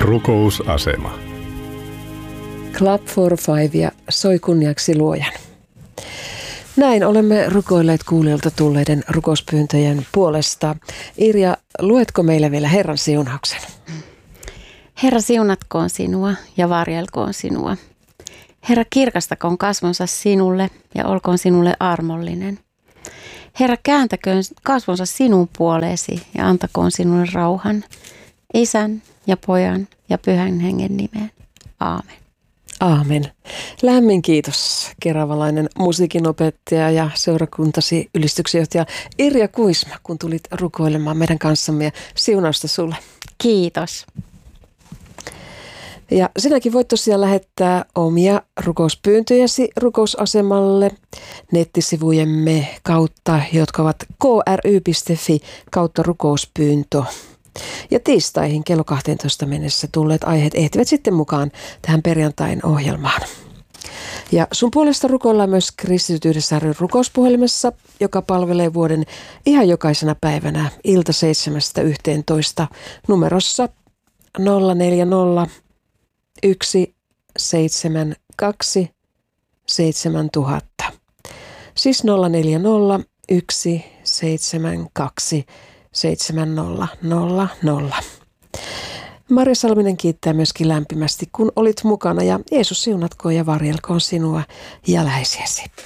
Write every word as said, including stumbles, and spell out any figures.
Rukousasema. Club for Five ja soi kunniaksi luojan. Näin olemme rukoilleet kuulijoilta tulleiden rukouspyyntöjen puolesta. Irja, luetko meille vielä Herran siunauksen? Herra, siunatkoon sinua ja varjelkoon sinua. Herra, kirkastakoon kasvonsa sinulle ja olkoon sinulle armollinen. Herra, kääntäköön kasvonsa sinun puoleesi ja antakoon sinulle rauhan, Isän ja Pojan ja Pyhän Hengen nimeen. Aamen. Aamen. Lämmin kiitos, keravalainen musiikinopettaja ja seurakuntasi ylistyksenjohtaja Irja Kuisma, kun tulit rukoilemaan meidän kanssamme, ja siunausta sulle. Kiitos. Ja sinäkin voit tosiaan lähettää omia rukouspyyntöjäsi rukousasemalle nettisivujemme kautta, jotka ovat k r y piste f i kautta rukouspyyntö. Ja tiistaihin kello kahteentoista mennessä tulleet aiheet ehtivät sitten mukaan tähän perjantain ohjelmaan. Ja sun puolesta rukoillaan myös Kristityt yhdessä ry rukouspuhelimessa, joka palvelee vuoden ihan jokaisena päivänä ilta seitsemästä yhteentoista numerossa nolla neljä nolla yksi seitsemän kaksi seitsemän tuhatta. Siis nolla neljä nolla yksi seitsemän kaksi seitsemän nolla nolla nolla. Marja Salminen kiittää myöskin lämpimästi, kun olit mukana, ja Jeesus siunatkoon ja varjelkoon sinua ja läheisiäsi.